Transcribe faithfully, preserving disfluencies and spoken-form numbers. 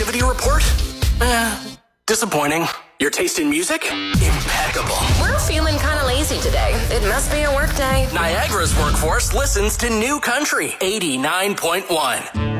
productivity report? Eh, disappointing. Your taste in music? Impeccable. We're feeling kind of lazy today. It must be a work day. Niagara's workforce listens to New Country eighty-nine point one.